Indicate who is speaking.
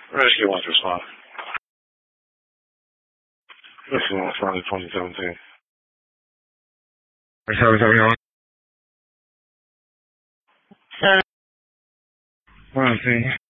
Speaker 1: Rescue wants to respond. This is on Friday 2017. 771. Quarantine.